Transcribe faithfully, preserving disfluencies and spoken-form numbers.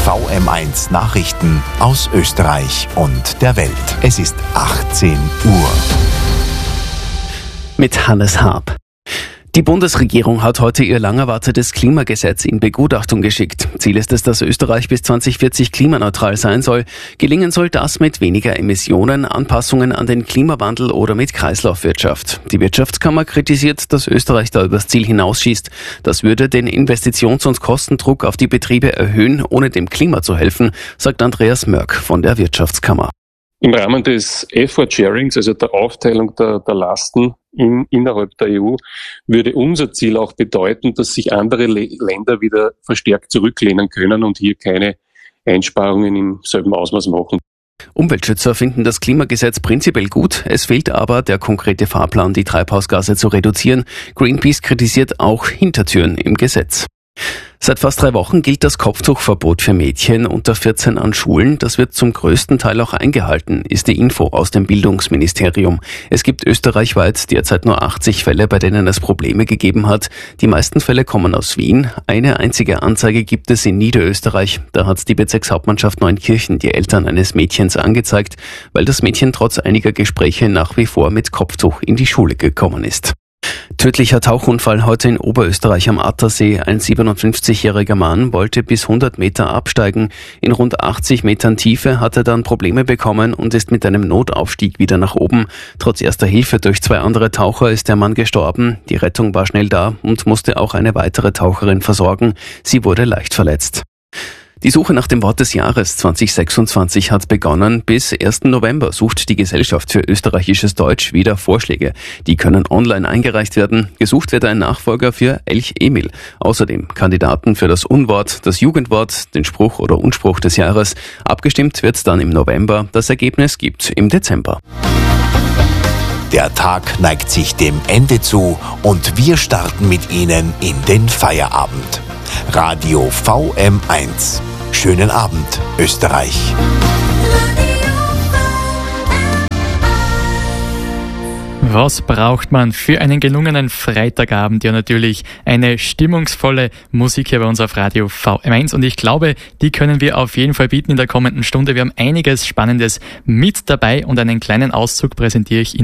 V M eins Nachrichten aus Österreich und der Welt. Es ist achtzehn Uhr. Mit Hannes Haab. Die Bundesregierung hat heute ihr lang erwartetes Klimagesetz in Begutachtung geschickt. Ziel ist es, dass Österreich bis zwanzig vierzig klimaneutral sein soll. Gelingen soll das mit weniger Emissionen, Anpassungen an den Klimawandel oder mit Kreislaufwirtschaft. Die Wirtschaftskammer kritisiert, dass Österreich da übers Ziel hinausschießt. Das würde den Investitions- und Kostendruck auf die Betriebe erhöhen, ohne dem Klima zu helfen, sagt Andreas Mörk von der Wirtschaftskammer. Im Rahmen des Effort Sharings, also der Aufteilung der, der Lasten in, innerhalb der E U, würde unser Ziel auch bedeuten, dass sich andere Le- Länder wieder verstärkt zurücklehnen können und hier keine Einsparungen im selben Ausmaß machen. Umweltschützer finden das Klimagesetz prinzipiell gut. Es fehlt aber der konkrete Fahrplan, die Treibhausgase zu reduzieren. Greenpeace kritisiert auch Hintertüren im Gesetz. Seit fast drei Wochen gilt das Kopftuchverbot für Mädchen unter vierzehn an Schulen. Das wird zum größten Teil auch eingehalten, ist die Info aus dem Bildungsministerium. Es gibt österreichweit derzeit nur achtzig Fälle, bei denen es Probleme gegeben hat. Die meisten Fälle kommen aus Wien. Eine einzige Anzeige gibt es in Niederösterreich. Da hat die Bezirkshauptmannschaft Neunkirchen die Eltern eines Mädchens angezeigt, weil das Mädchen trotz einiger Gespräche nach wie vor mit Kopftuch in die Schule gekommen ist. Tödlicher Tauchunfall heute in Oberösterreich am Attersee. Ein siebenundfünfzigjähriger Mann wollte bis hundert Meter absteigen. In rund achtzig Metern Tiefe hat er dann Probleme bekommen und ist mit einem Notaufstieg wieder nach oben. Trotz erster Hilfe durch zwei andere Taucher ist der Mann gestorben. Die Rettung war schnell da und musste auch eine weitere Taucherin versorgen. Sie wurde leicht verletzt. Die Suche nach dem Wort des Jahres zwanzig sechsundzwanzig hat begonnen. Bis ersten November sucht die Gesellschaft für österreichisches Deutsch wieder Vorschläge. Die können online eingereicht werden. Gesucht wird ein Nachfolger für Elch Emil. Außerdem Kandidaten für das Unwort, das Jugendwort, den Spruch oder Unspruch des Jahres. Abgestimmt wird dann im November. Das Ergebnis gibt im Dezember. Der Tag neigt sich dem Ende zu und wir starten mit Ihnen in den Feierabend. Radio V M eins. Schönen Abend, Österreich. Was braucht man für einen gelungenen Freitagabend? Ja, natürlich eine stimmungsvolle Musik hier bei uns auf Radio V M eins. Und ich glaube, die können wir auf jeden Fall bieten in der kommenden Stunde. Wir haben einiges Spannendes mit dabei und einen kleinen Auszug präsentiere ich Ihnen.